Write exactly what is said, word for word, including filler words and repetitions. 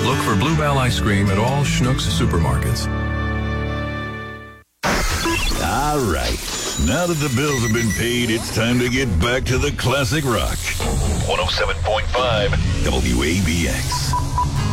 Look for Bluebell ice cream at all Schnucks supermarkets. All right. Now that the bills have been paid, it's time to get back to the classic rock. one oh seven point five W A B X.